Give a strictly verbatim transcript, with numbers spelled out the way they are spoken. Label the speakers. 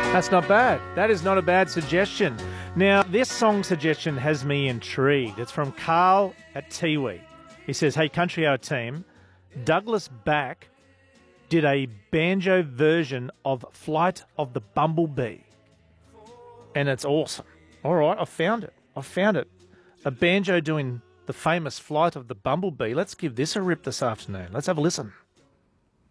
Speaker 1: That's not bad. That is not a bad suggestion. Now, this song suggestion has me intrigued. It's from Carl at Tiwi. He says, hey, Country Hour team, Douglas Back did a banjo version of Flight of the Bumblebee. And it's awesome. All right, I found it. I found it. A banjo doing the famous Flight of the Bumblebee. Let's give this a rip this afternoon. Let's have a listen.